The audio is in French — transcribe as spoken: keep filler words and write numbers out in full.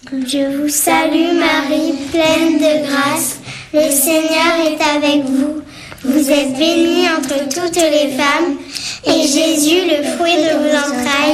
Je vous salue Marie, pleine de grâce, le Seigneur est avec vous. Vous êtes bénie entre toutes les femmes, et Jésus, le fruit de vos entrailles,